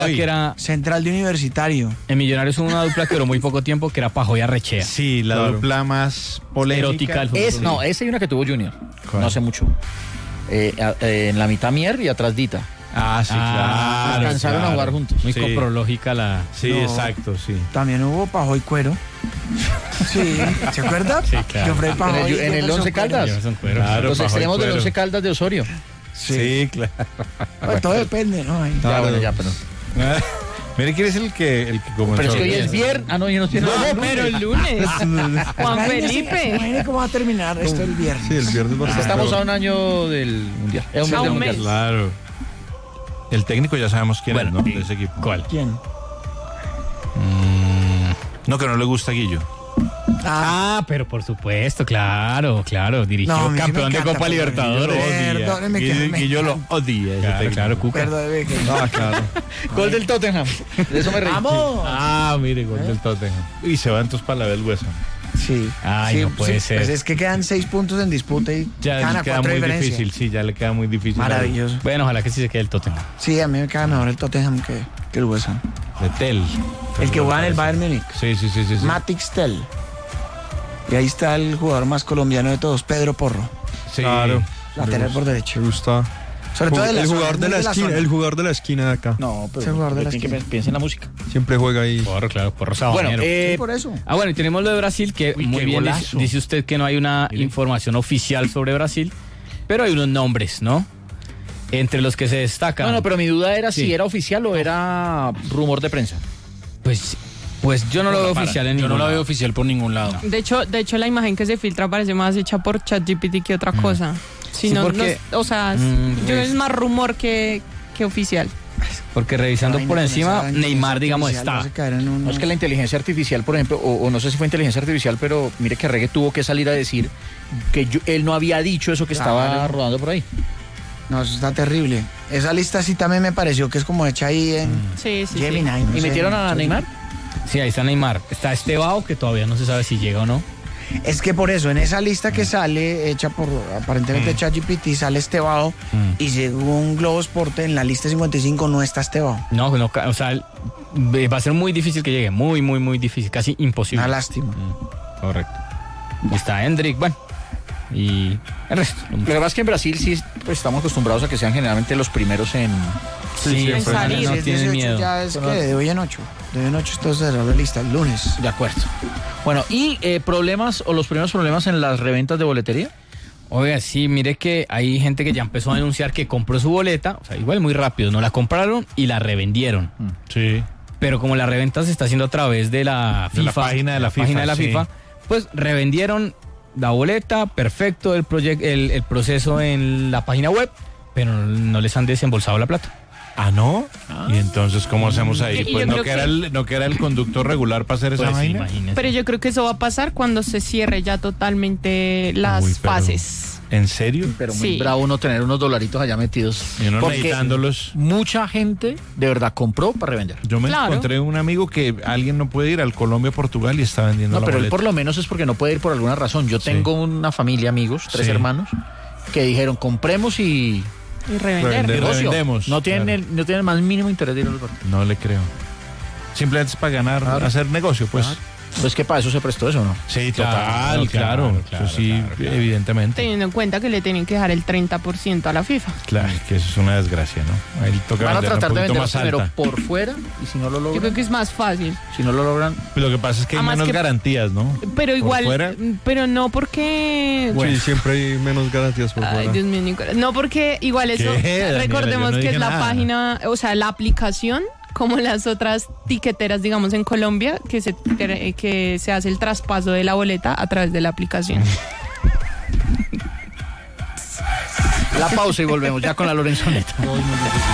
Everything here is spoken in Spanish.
que era Central de Universitario. en Millonarios, hubo una dupla que duró muy poco tiempo, que era Pajo y Arrechea. Sí, la dupla más polémica. Erótica del fútbol. Esa hay una que tuvo Junior. ¿Cuál? No hace mucho. En la mitad Mier y atrás Dita. Ah, sí, claro. Alcanzaron a jugar juntos. Muy Sí. coprológica la... Sí, No. exacto, sí. También hubo Pajo y Cuero. Sí, ¿se acuerda? Sí, claro. Jofre Pajo En el- y en el Jefferson Once Cuero. Caldas. Jefferson Cuero. Claro. Los Pajo y extremos del Cuero. Once Caldas de Osorio. Sí, claro. Pues todo depende, ¿no? Ahí. Ya, bueno, ya, pero. Mire, ¿quién es el que comenzó? Pero es que hoy es viernes. Ah, no, ya no tiene. Pero el lunes. Juan Felipe. Imagínese cómo va a terminar esto el viernes. Sí, el viernes va a Es que ser estamos peor. a un año del mundial. Es un mes A del un mundial. mes. Claro. El técnico ya sabemos quién es, ¿no? De ese equipo. ¿Cuál? ¿Quién? No, que no le gusta a Guillo. Ah, pero por supuesto, claro. Dirigió No, a mí sí me campeón de encanta, Copa pero Libertadores. Perdóneme que me Guillo lo encanta. odia. ese técnico. Claro, Cuca. Perdóneme que Ah, claro. Gol del Tottenham. De eso me reí. ¡Vamos! Ah, mire, gol del Tottenham. Y se va entonces para la del Hueso. Sí. Ay, Sí, no puede ser. Pues es que quedan 6 puntos en disputa y Ya ganan le a queda 4 muy diferencia. difícil, sí, ya le queda muy difícil. Maravilloso. Bueno, ojalá que sí se quede el Tottenham. Sí, a mí me queda mejor el Tottenham que el West Ham. De Tel. El que juega en el Bayern Múnich. Sí. Matix Tel. Y ahí está el jugador más colombiano de todos, Pedro Porro. Sí. Claro. Lateral por Me derecho. gusta. Sobre todo de la El zona, jugador de muy la esquina, zona. el jugador de la esquina de acá. No, pero. Ese jugador de la tiene que esquina. piensa en la música. Siempre juega ahí. Porro Bueno, sabanero. Sí, por eso. Bueno, y tenemos lo de Brasil, que Uy, muy qué bien golazo. dice usted que no hay una información oficial sobre Brasil, pero hay unos nombres, ¿no? Entre los que se destacan. No, pero mi duda era Sí. si era oficial o era rumor de prensa. Pues yo no lo veo oficial en Yo no ningún la veo lado. oficial por ningún lado. De hecho, la imagen que se filtra parece más hecha por ChatGPT que otra cosa. Si Sí, no, porque- o sea, yo pues- es más rumor que oficial. Porque revisando Ay, por no, encima, con esa Neymar, inteligencia digamos, artificial está. vas a caer en un- No es que la inteligencia artificial, por ejemplo, o no sé si fue inteligencia artificial, pero mire que Reggae tuvo que salir a decir que él no había dicho eso que estaba Claro. rodando por ahí. No, eso está terrible. Esa lista sí también me pareció que es como hecha ahí en Sí, sí, Gemini. sí. no ¿Y sé. metieron a Neymar? Sí, ahí está Neymar. Está Estebao, que todavía no se sabe si llega o no. Es que por eso, en esa lista que sale, hecha por aparentemente ChatGPT, sale Estebao y según Globo Sport, en la lista 55 no está Estebao. No, o sea, va a ser muy difícil que llegue. Muy, muy, muy difícil. Casi imposible. Una lástima. Correcto. Está Hendrik, bueno. Y el resto. Lo que pasa es que en Brasil sí pues, estamos acostumbrados a que sean generalmente los primeros en... Sí, en salir. no Si es tienen 18 miedo. ya es que de hoy en 8. De hoy en 8 esto será la lista, el lunes. De acuerdo. Bueno, ¿y problemas o los primeros problemas en las reventas de boletería? Oiga, sí, mire que hay gente que ya empezó a denunciar que compró su boleta, o sea, igual muy rápido, no la compraron y la revendieron. Sí. Pero como la reventa se está haciendo a través de la De la FIFA, página de la FIFA, sí. FIFA, pues revendieron la boleta, perfecto el proceso en la página web, pero no les han desembolsado la plata. ¿Ah, no? ¿Y entonces cómo hacemos ahí? Y Pues yo no creo que era, no que era el conducto regular para hacer esa Pues vaina. imagínese. Pero yo creo que eso va a pasar cuando se cierre ya totalmente las Uy, pero- fases. ¿En serio? Pero muy Sí. bravo uno tener unos dolaritos allá metidos. Y uno Porque necesitándolos. mucha gente de verdad compró para revender. Yo me Claro. encontré un amigo que alguien no puede ir al Colombia, Portugal y está vendiendo No, la pero él boleta. por lo menos es porque no puede ir por alguna razón. Yo tengo una familia, amigos, 3 Sí. hermanos, que dijeron compremos y Y revender. Revender. negocio. Revendemos, No tienen, claro. no tienen el más mínimo interés de ir al banco. No le creo. Simplemente es para ganar, hacer negocio, pues. Pues que para eso se prestó eso, ¿no? Sí, Claro, total, claro. claro, Eso sí, claro. evidentemente. Teniendo en cuenta que le tienen que dejar el 30% a la FIFA. Claro, que eso es una desgracia, ¿no? Ahí toca Van a venderla tratar un de poquito vender más primero alta. por fuera y si no lo Yo creo logran, que es más fácil. si no lo logran, Lo que pasa es que hay Además menos que- garantías, ¿no? Pero igual, fuera? pero no porque... Sí, siempre hay menos garantías por Ay, fuera. Dios mío, Nicolás. No, porque igual eso, ¿Qué, Daniela? recordemos Yo no que dije es la nada. página, o sea, la aplicación, como las otras tiqueteras, digamos, en Colombia, que se hace el traspaso de la boleta a través de la aplicación. la pausa y volvemos ya con la Lorenzoneta.